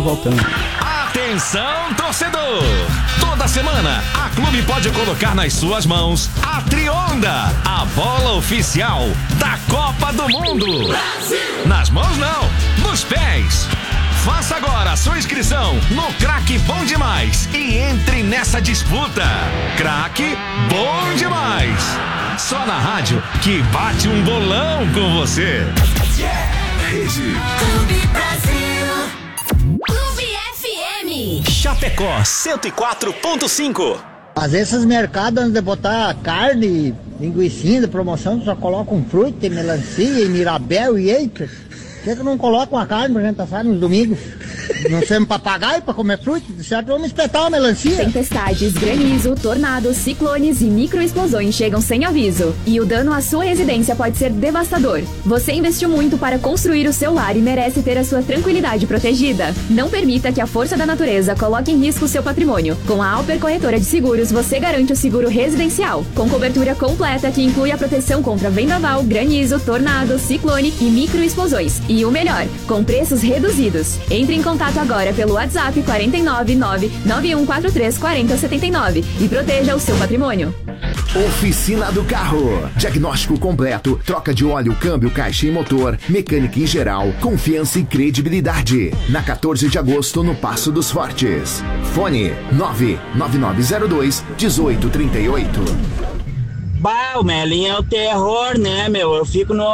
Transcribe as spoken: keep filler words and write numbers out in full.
Voltando. Atenção, torcedor! Toda semana, a Clube pode colocar nas suas mãos a Trionda, a bola oficial da Copa do Mundo. Brasil! Nas mãos não, nos pés. Faça agora a sua inscrição no Craque Bom Demais e entre nessa disputa. Craque Bom Demais. Só na rádio que bate um bolão com você. Yeah! Rede Clube Brasil. Clube F M. Chapecó cento e quatro ponto cinco. Às vezes esses mercados, antes de botar carne, linguicinha de promoção, só colocam fruta, melancia, mirabel e eita. Por que que não colocam a carne pra gente assar nos domingos? Não temos papagaio pra comer fruta? De certo, vamos espetar uma melancia. Tempestades, granizo, tornados, ciclones e microexplosões chegam sem aviso. E o dano à sua residência pode ser devastador. Você investiu muito para construir o seu lar e merece ter a sua tranquilidade protegida. Não permita que a força da natureza coloque em risco o seu patrimônio. Com a Alper Corretora de Seguros, você garante o seguro residencial, com cobertura completa que inclui a proteção contra vendaval, granizo, tornado, ciclone e microexplosões. E o melhor, com preços reduzidos. Entre em contato agora pelo WhatsApp quatro nove nove nove um quatro três quatro zero sete nove e proteja o seu patrimônio. Oficina do Carro. Diagnóstico completo, troca de óleo, câmbio, caixa e motor, mecânica em geral, confiança e credibilidade. Na quatorze de agosto, no Passo dos Fortes. Fone nove nove nove zero dois um oito três oito. Bah, o Melinho é o terror, né, meu? Eu fico no